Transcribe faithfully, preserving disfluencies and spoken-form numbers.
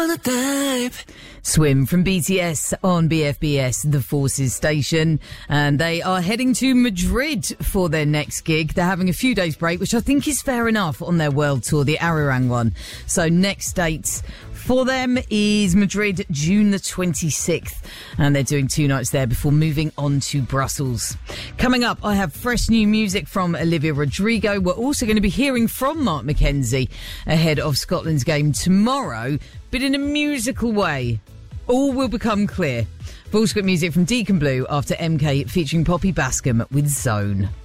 Swim from B T S on B F B S, the Forces station, and they are heading to Madrid for their next gig. They're having a few days break, which I think is fair enough on their world tour, the Arirang one. So next dates for them is Madrid, June the twenty-sixth, and they're doing two nights there before moving on to Brussels. Coming up, I have fresh new music from Olivia Rodrigo. We're also going to be hearing from Mark McKenzie ahead of Scotland's game tomorrow, but in a musical way. All will become clear. We've also got music from Deacon Blue after M K featuring Poppy Bascom with Zone.